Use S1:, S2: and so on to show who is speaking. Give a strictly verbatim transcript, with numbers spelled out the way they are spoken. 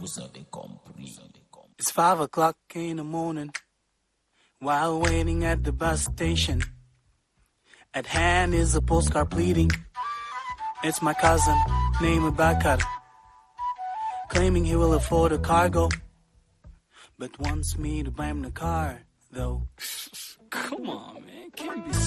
S1: Vous avez compris.
S2: It's five o'clock in the morning, while waiting at the bus station. At hand is a postcard pleading. It's my cousin, named Bakar, claiming he will afford a cargo, but wants me to buy him the car, though. Come on, man, can't be